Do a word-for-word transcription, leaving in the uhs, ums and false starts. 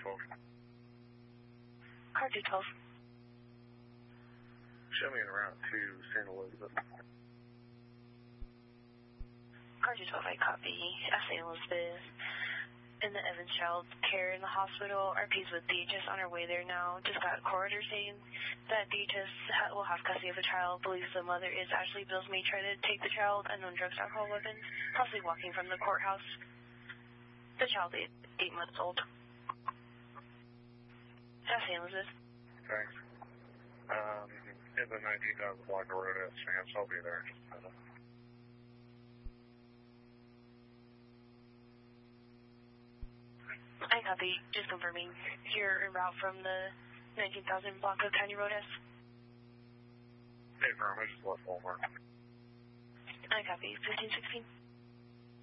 twelve. Car two twelve. Show me en route to Saint Elizabeth. Car two twelve, I copy. At Saint Elizabeth. In the Evans Child Care in the hospital. R P's with D H S on our way there now. Just got a coroner saying that D H S ha will have custody of the child. Believes the mother is Ashley Bills may try to take the child. Unknown drugs, alcohol, weapons. Possibly walking from the courthouse. The child is eight months old. At Saint Elizabeth. Thanks. Um, in the nineteen thousand block of road at Chance. I'll be there in just a minute. I copy. Just confirming. You're en route from the nineteen thousand block of County Road S. Hey, firm. I just left Walmart. I copy. fifteen sixteen.